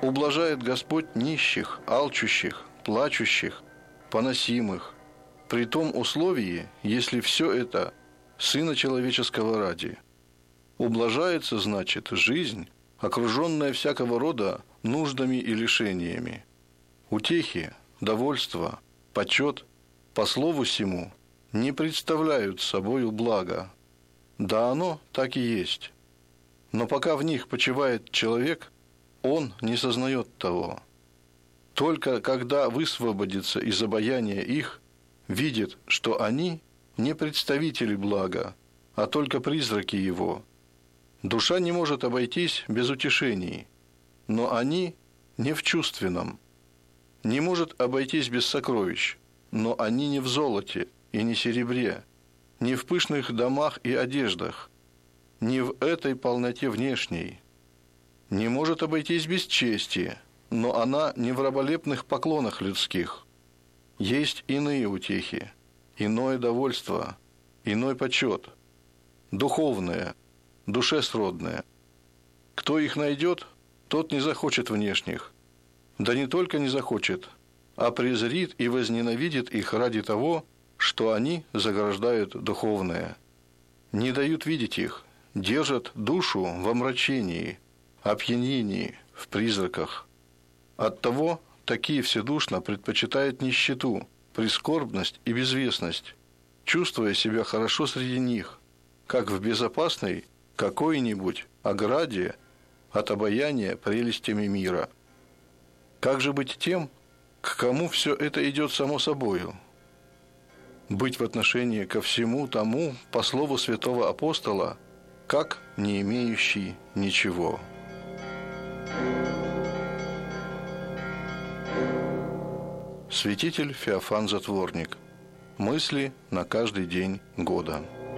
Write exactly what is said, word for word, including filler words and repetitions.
Ублажает Господь нищих, алчущих, плачущих, поносимых, при том условии, если все это Сына Человеческого ради. Ублажается, значит, жизнь, окруженная всякого рода нуждами и лишениями. Утехи, довольство, почет, по слову сему, не представляют собою блага. Да оно так и есть. Но пока в них почивает человек, он не сознает того. Только когда высвободится из обаяния их, видит, что они не представители блага, а только призраки его. Душа не может обойтись без утешений, но они не в чувственном. Не может обойтись без сокровищ, но они не в золоте и не серебре, не в пышных домах и одеждах, не в этой полноте внешней. Не может обойтись без чести, но она не в раболепных поклонах людских. Есть иные утехи, иное довольство, иной почет, духовное, душе сродное. Кто их найдет, тот не захочет внешних. Да не только не захочет, а презрит и возненавидит их ради того, что они заграждают духовное. Не дают видеть их, держат душу в омрачении, опьянении, в призраках. Оттого такие вседушно предпочитают нищету, прискорбность и безвестность, чувствуя себя хорошо среди них, как в безопасной какой-нибудь ограде от обаяния прелестями мира. Как же быть тем, к кому все это идет само собою? Быть в отношении ко всему тому, по слову святого апостола, как не имеющий ничего. Святитель Феофан Затворник. Мысли на каждый день года.